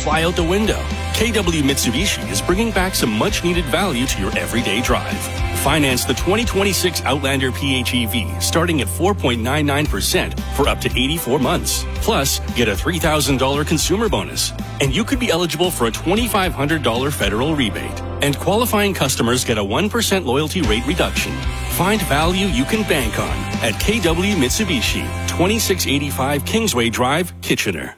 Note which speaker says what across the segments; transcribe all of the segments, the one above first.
Speaker 1: fly out the window. KW Mitsubishi is bringing back some much-needed value to your everyday drive. Finance the 2026 Outlander PHEV starting at 4.99% for up to 84 months. Plus, get a $3,000 consumer bonus. And you could be eligible for a $2,500 federal rebate. And qualifying customers get a 1% loyalty rate reduction. Find value you can bank on at KW Mitsubishi, 2685 Kingsway Drive, Kitchener.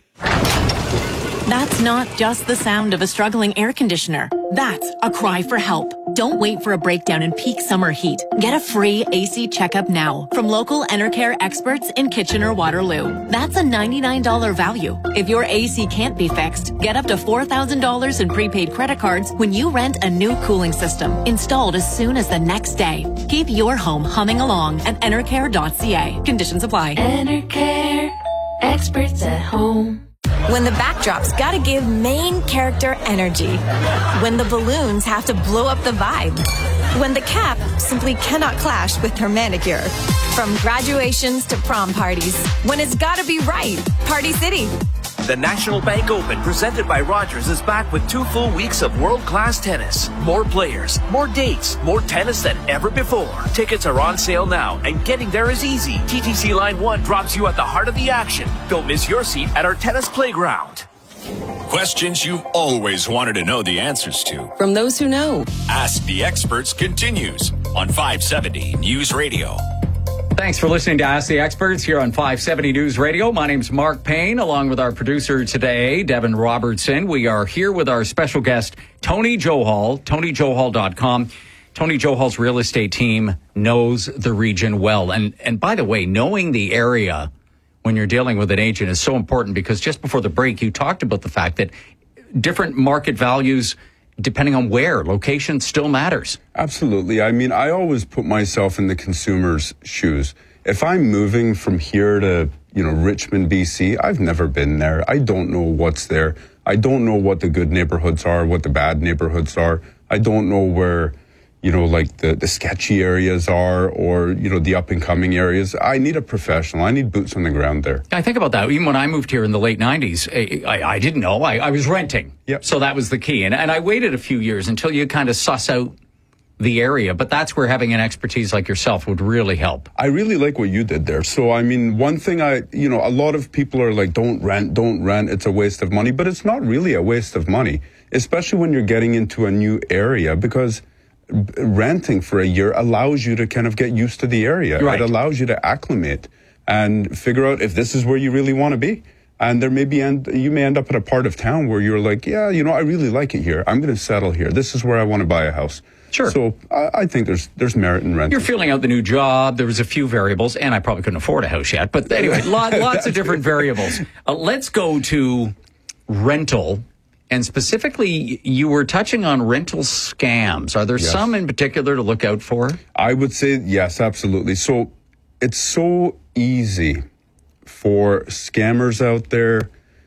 Speaker 2: That's not just the sound of a struggling air conditioner. That's a cry for help. Don't wait for a breakdown in peak summer heat. Get a free AC checkup now from local Enercare experts in Kitchener-Waterloo. That's a $99 value. If your AC can't be fixed, get up to $4,000 in prepaid credit cards when you rent a new cooling system installed as soon as the next day. Keep your home humming along at enercare.ca. Conditions apply.
Speaker 3: Enercare, experts at home.
Speaker 4: When the backdrop's gotta give main character energy. When the balloons have to blow up the vibe. When the cap simply cannot clash with her manicure. From graduations to prom parties. When it's gotta be right. Party City.
Speaker 5: The National Bank Open, presented by Rogers, is back with 2 full weeks of world-class tennis. More players, more dates, more tennis than ever before. Tickets are on sale now, and getting there is easy. TTC Line 1 drops you at the heart of the action. Don't miss your seat at our tennis playground.
Speaker 6: Questions you've always wanted to know the answers to.
Speaker 7: From those who know.
Speaker 6: Ask the Experts continues on 570 News Radio.
Speaker 8: Thanks for listening to Ask the Experts here on 570 News Radio. My name's Mark Payne, along with our producer today, Devin Robertson. We are here with our special guest, Tony Johal, TonyJohal.com. Tony Johal's real estate team knows the region well. And by the way, knowing the area when you're dealing with an agent is so important, because just before the break, you talked about the fact that different market values, depending on where, location still matters.
Speaker 9: Absolutely. I mean, I always put myself in the consumer's shoes. If I'm moving from here to, Richmond, BC, I've never been there. I don't know what's there. I don't know what the good neighborhoods are, what the bad neighborhoods are. I don't know where, the sketchy areas are, or, the up and coming areas. I need a professional. I need boots on the ground there.
Speaker 8: I think about that. Even when I moved here in the late 90s, I didn't know. I was renting.
Speaker 9: Yep.
Speaker 8: So that was the key. And I waited a few years until you kind of suss out the area. But that's where having an expertise like yourself would really help.
Speaker 9: I really like what you did there. So, I mean, one thing a lot of people are like, don't rent. It's a waste of money. But it's not really a waste of money, especially when you're getting into a new area, because renting for a year allows you to kind of get used to the area.
Speaker 8: Right.
Speaker 9: It allows you to acclimate and figure out if this is where you really want to be. And you may end up at a part of town where you're like, I really like it here. I'm going to settle here. This is where I want to buy a house.
Speaker 8: Sure.
Speaker 9: So I think there's merit in renting.
Speaker 8: You're filling out the new job. There was a few variables, and I probably couldn't afford a house yet. But anyway, lots of different variables. Let's go to rental. And specifically, you were touching on rental scams. Are there some in particular to look out for?
Speaker 9: I would say yes, absolutely. So it's so easy for scammers out there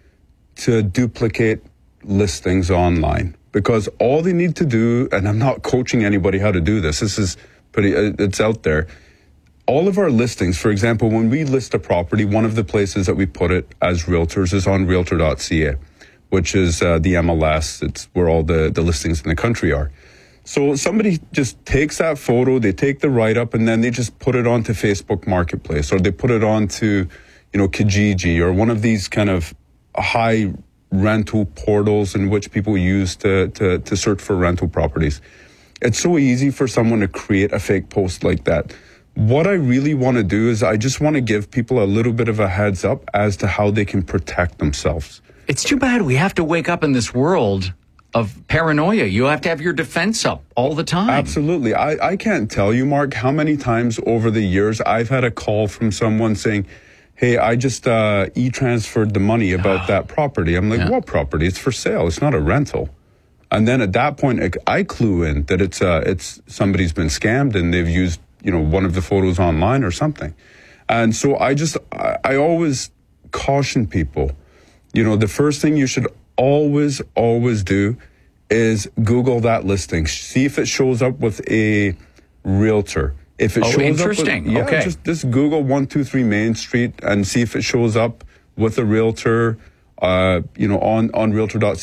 Speaker 9: to duplicate listings online, because all they need to do, and I'm not coaching anybody how to do this. This is it's out there. All of our listings, for example, when we list a property, one of the places that we put it as realtors is on realtor.ca. which is the MLS. It's where all the listings in the country are. So somebody just takes that photo, they take the write-up, and then they just put it onto Facebook Marketplace, or they put it onto, Kijiji, or one of these kind of high rental portals in which people use to search for rental properties. It's so easy for someone to create a fake post like that. What I really want to do is I just want to give people a little bit of a heads up as to how they can protect themselves.
Speaker 8: It's too bad we have to wake up in this world of paranoia. You have to have your defense up all the time.
Speaker 9: Absolutely. I can't tell you, Mark, how many times over the years I've had a call from someone saying, hey, I just e-transferred the money about that property. I'm like, what property? It's for sale. It's not a rental. And then at that point, I clue in that it's somebody's been scammed and they've used, one of the photos online or something. And so I always caution people. The first thing you should always do is Google that listing. See if it shows up with a realtor. If it shows
Speaker 8: interesting.
Speaker 9: Up with, just Google 123 Main Street and see if it shows up with a realtor, on realtor.ca.